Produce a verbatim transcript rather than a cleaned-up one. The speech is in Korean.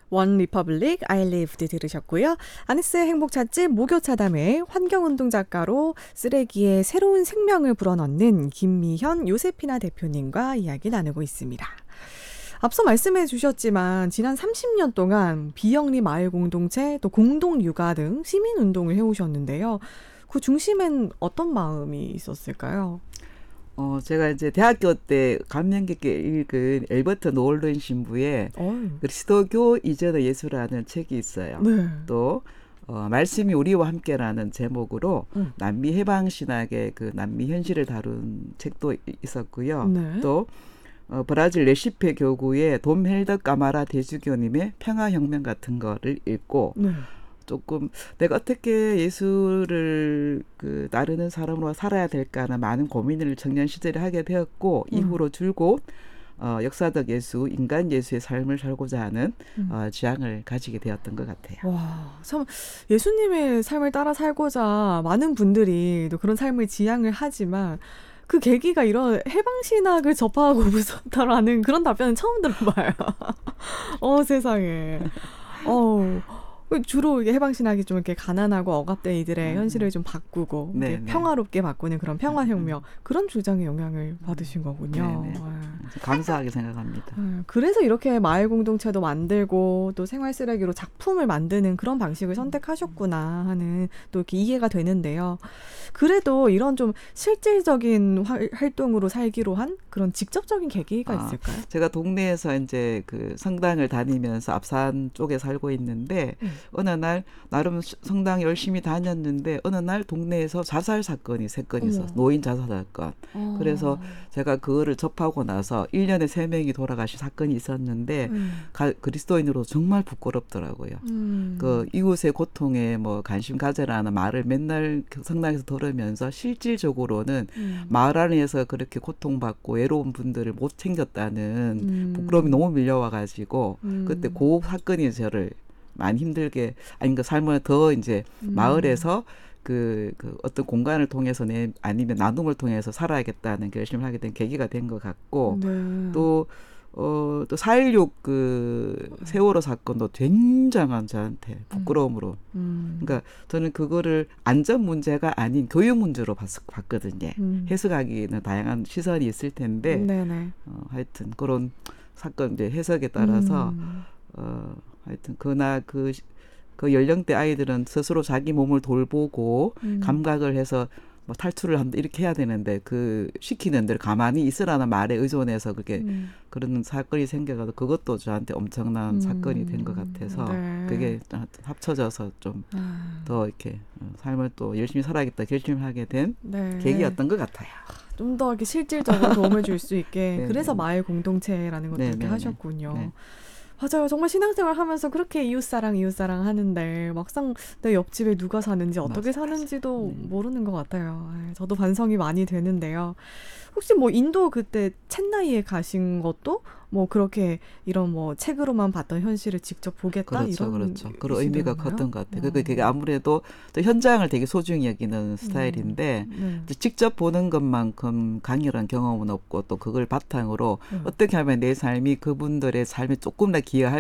원 리퍼블릭 I lived 들으셨고요. 아니스의 행복 찾집 목요 차담회 환경운동 작가로 쓰레기에 새로운 생명을 불어넣는 김미현 요세피나 대표님과 이야기 나누고 있습니다. 앞서 말씀해 주셨지만 지난 삼십 년 동안 비영리 마을 공동체 또 공동육아 등 시민운동을 해오셨는데요. 그 중심엔 어떤 마음이 있었을까요? 어, 제가 이제 대학교 때 감명 깊게 읽은 엘버트 노을런 신부의 어휴. 그리스도교 이전의 예수라는 책이 있어요. 네. 또 어, 말씀이 우리와 함께라는 제목으로 음. 남미 해방 신학의 그 남미 현실을 다룬 책도 있었고요. 네. 또 어, 브라질 레시페 교구의 돔 헬더 까마라 대주교님의 평화혁명 같은 거를 읽고 네. 조금 내가 어떻게 예수를 그 따르는 사람으로 살아야 될까 하는 많은 고민을 청년 시절에 하게 되었고 음. 이후로 줄곧 어, 역사적 예수, 인간 예수의 삶을 살고자 하는 음. 어, 지향을 가지게 되었던 것 같아요. 와, 참 예수님의 삶을 따라 살고자 많은 분들이 또 그런 삶을 지향을 하지만 그 계기가 이런 해방신학을 접하고 무섭다라는 그런 답변은 처음 들어봐요. 어, 세상에. 어, 주로 이게 해방신학이 좀 이렇게 가난하고 억압된 이들의 음. 현실을 좀 바꾸고 네, 이렇게 네. 평화롭게 바꾸는 그런 평화혁명 그런 주장에 영향을 받으신 거군요. 네, 네. 네. 감사하게 생각합니다. 음, 그래서 이렇게 마을 공동체도 만들고 또 생활 쓰레기로 작품을 만드는 그런 방식을 선택하셨구나 하는 또 이렇게 이해가 되는데요. 그래도 이런 좀 실질적인 활, 활동으로 살기로 한 그런 직접적인 계기가 아, 있을까요? 제가 동네에서 이제 그 성당을 다니면서 앞산 쪽에 살고 있는데 음. 어느 날 나름 성당 열심히 다녔는데 어느 날 동네에서 자살 사건이 세 건 있었어. 어머. 노인 자살 사건. 어. 그래서 제가 그거를 접하고 나서 일 년에 세 명이 돌아가신 사건이 있었는데 음. 가, 그리스도인으로 정말 부끄럽더라고요. 음. 그 이웃의 고통에 뭐 관심 가져라는 말을 맨날 성당에서 들으면서 실질적으로는 음. 마을 안에서 그렇게 고통받고 외로운 분들을 못 챙겼다는 음. 부끄러움이 너무 밀려와가지고 음. 그때 그 사건이 저를 많이 힘들게 아니 그 삶을 더 이제 음. 마을에서 그, 그 어떤 공간을 통해서 내 아니면 나눔을 통해서 살아야겠다는 결심을 하게 된 계기가 된 것 같고 네. 또 어, 또 사일육 그 세월호 사건도 굉장한 저한테 부끄러움으로 음. 그러니까 저는 그거를 안전 문제가 아닌 교육 문제로 봤, 봤거든요. 음. 해석하기는 다양한 시선이 있을 텐데 네네. 어, 하여튼 그런 사건 이제 해석에 따라서 음. 어, 하여튼 그나 그, 그 연령대 아이들은 스스로 자기 몸을 돌보고 음. 감각을 해서 뭐 탈출을 한다 이렇게 해야 되는데 그 시키는 대로 가만히 있으라는 말에 의존해서 그게 음. 그런 사건이 생겨가지고 그것도 저한테 엄청난 음. 사건이 된 것 같아서 네. 그게 합쳐져서 좀 더 아. 이렇게 삶을 또 열심히 살아야겠다 결심을 하게 된 네. 계기였던 것 같아요. 좀 더 이렇게 실질적으로 도움을 줄 수 있게 네, 그래서 네. 마을 공동체라는 것도 네, 이렇게 네, 하셨군요. 네. 맞아요. 정말 신앙생활 하면서 그렇게 이웃사랑 이웃사랑 하는데 막상 내 옆집에 누가 사는지 어떻게 맞아, 사는지도 맞아. 네. 모르는 것 같아요. 아, 저도 반성이 많이 되는데요. 혹시 뭐 인도 그때 챗나이에 가신 것도 뭐 그렇게 이런 뭐 책으로만 봤던 현실을 직접 보겠다 그렇죠, 이런 그렇죠. 그런 의미가 의지도였나요? 컸던 것 같아요. 어. 그게 그게 아무래도 또 현장을 되게 소중히 여기는 스타일인데 음. 네. 직접 보는 것만큼 강렬한 경험은 없고 또 그걸 바탕으로 음. 어떻게 하면 내 삶이 그분들의 삶에 조금 더 기여할